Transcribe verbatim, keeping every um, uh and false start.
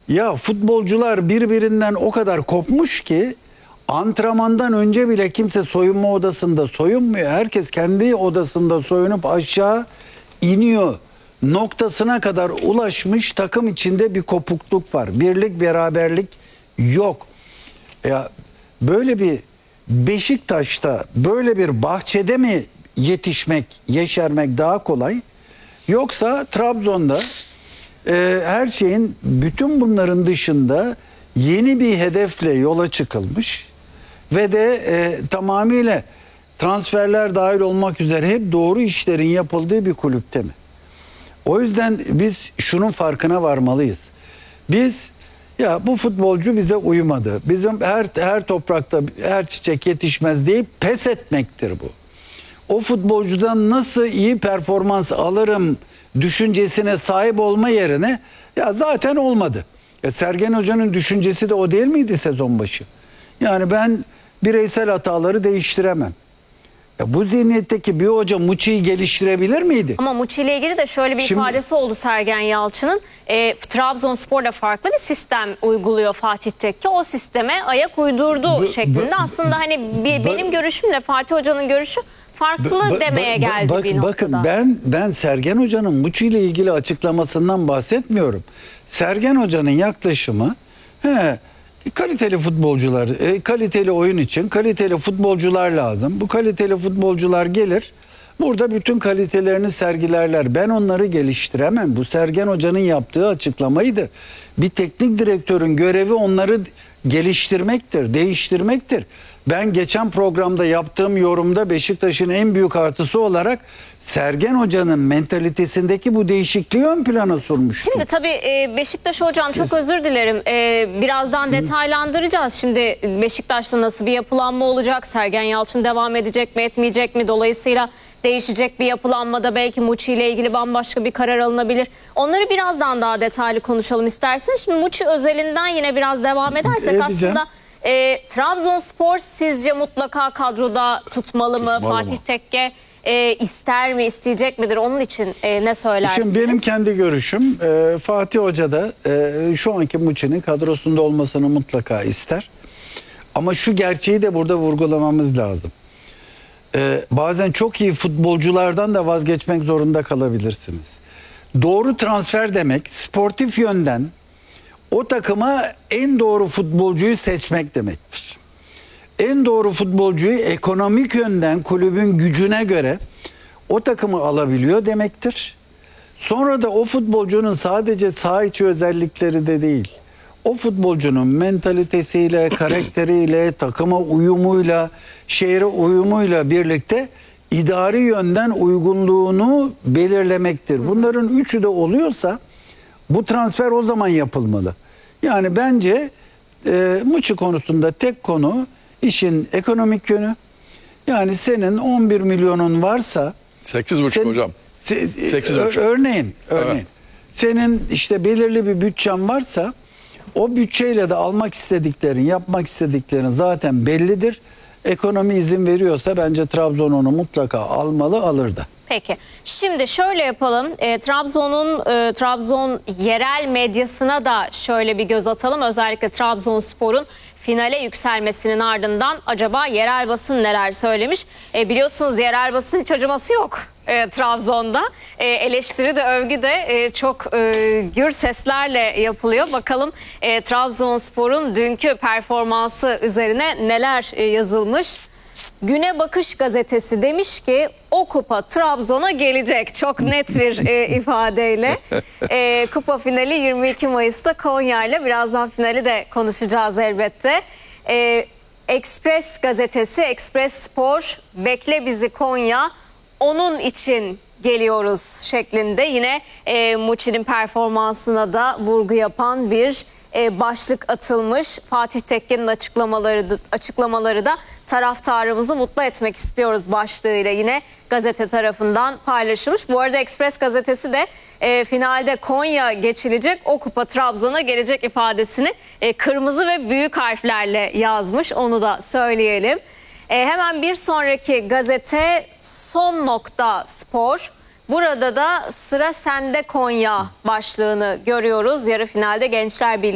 Ya futbolcular birbirinden o kadar kopmuş ki antrenmandan önce bile kimse soyunma odasında soyunmuyor. Herkes kendi odasında soyunup aşağı iniyor noktasına kadar ulaşmış, takım içinde bir kopukluk var. Birlik, beraberlik yok. Ya böyle bir Beşiktaş'ta böyle bir bahçede mi yetişmek, yeşermek daha kolay? Yoksa Trabzon'da e, her şeyin, bütün bunların dışında yeni bir hedefle yola çıkılmış ve de e, tamamıyla transferler dahil olmak üzere hep doğru işlerin yapıldığı bir kulüpte mi? O yüzden biz şunun farkına varmalıyız. Biz, ya bu futbolcu bize uymadı, bizim her her toprakta her çiçek yetişmez deyip pes etmektir bu. O futbolcudan nasıl iyi performans alırım düşüncesine sahip olma yerine ya zaten olmadı. Ya Sergen Hoca'nın düşüncesi de o değil miydi sezon başı? Yani ben bireysel hataları değiştiremem. Ya bu zihniyetteki bir hoca Muçi'yi geliştirebilir miydi? Ama Muçi ile ilgili de şöyle bir Şimdi, ifadesi oldu Sergen Yalçın'ın. E, Trabzonspor'da farklı bir sistem uyguluyor Fatih Tekke. O sisteme ayak uydurdu bu, şeklinde. bu, Aslında hani bir, bu, benim görüşümle Fatih Hoca'nın görüşü farklı ba, demeye ba, geldi bak, bir noktada. Bakın ben ben Sergen Hoca'nın Muçi ile ilgili açıklamasından bahsetmiyorum. Sergen Hoca'nın yaklaşımı he, kaliteli futbolcular, e, kaliteli oyun için kaliteli futbolcular lazım. Bu kaliteli futbolcular gelir, burada bütün kalitelerini sergilerler. Ben onları geliştiremem. Bu Sergen Hoca'nın yaptığı açıklamaydı. Bir teknik direktörün görevi onları geliştirmektir, değiştirmektir. Ben geçen programda yaptığım yorumda Beşiktaş'ın en büyük artısı olarak Sergen Hoca'nın mentalitesindeki bu değişikliği ön plana sürmüştüm. Şimdi tabii Beşiktaş hocam, çok özür dilerim. Birazdan detaylandıracağız. Şimdi Beşiktaş'ta nasıl bir yapılanma olacak? Sergen Yalçın devam edecek mi, etmeyecek mi? Dolayısıyla değişecek bir yapılanmada belki Muçi ile ilgili bambaşka bir karar alınabilir. Onları birazdan daha detaylı konuşalım istersen. Şimdi Muçi özelinden yine biraz devam edersek Edeceğim. aslında e, Trabzonspor sizce mutlaka kadroda tutmalı mı? Tutmalı Fatih mı? Tekke e, ister mi, isteyecek midir? Onun için e, ne söylersiniz? Şimdi benim kendi görüşüm, e, Fatih Hoca da e, şu anki Muçi'nin kadrosunda olmasını mutlaka ister. Ama şu gerçeği de burada vurgulamamız lazım. Ee, bazen çok iyi futbolculardan da vazgeçmek zorunda kalabilirsiniz. Doğru transfer demek, sportif yönden o takıma en doğru futbolcuyu seçmek demektir. En doğru futbolcuyu ekonomik yönden kulübün gücüne göre o takımı alabiliyor demektir. Sonra da o futbolcunun sadece saha içi özellikleri de değil, o futbolcunun mentalitesiyle, karakteriyle, takıma uyumuyla, şehre uyumuyla birlikte idari yönden uygunluğunu belirlemektir. Bunların üçü de oluyorsa bu transfer o zaman yapılmalı. Yani bence e, Muçi konusunda tek konu işin ekonomik yönü. Yani senin on bir milyonun varsa sekiz buçuk sen, hocam. Se, sekiz buçuk. Örneğin, örneğin. Evet. Senin işte belirli bir bütçen varsa o bütçeyle de almak istediklerin, yapmak istediklerin zaten bellidir. Ekonomi izin veriyorsa bence Trabzon onu mutlaka almalı, alır da. Peki. Şimdi şöyle yapalım. E, Trabzon'un e, Trabzon yerel medyasına da şöyle bir göz atalım. Özellikle Trabzonspor'un finale yükselmesinin ardından acaba yerel basın neler söylemiş? E, biliyorsunuz yerel basın hiç acıması yok e, Trabzon'da. E, eleştiri de övgü de e, çok e, gür seslerle yapılıyor. Bakalım e, Trabzonspor'un dünkü performansı üzerine neler e, yazılmış? Güne Bakış gazetesi demiş ki o kupa Trabzon'a gelecek. Çok net bir e, ifadeyle. E, kupa finali yirmi iki Mayıs'ta Konya ile, birazdan finali de konuşacağız elbette. E, Express gazetesi, Express Spor, bekle bizi Konya, onun için geliyoruz şeklinde yine e, Muçi'nin performansına da vurgu yapan bir e, başlık atılmış. Fatih Tekke'nin açıklamaları da, açıklamaları da taraftarımızı mutlu etmek istiyoruz başlığıyla yine gazete tarafından paylaşılmış. Bu arada Express gazetesi de e, finalde Konya geçilecek, o kupa Trabzon'a gelecek ifadesini e, kırmızı ve büyük harflerle yazmış, onu da söyleyelim. E, hemen bir sonraki gazete Son Nokta Spor. Burada da sıra sende Konya başlığını görüyoruz. Yarı finalde Gençler Birliği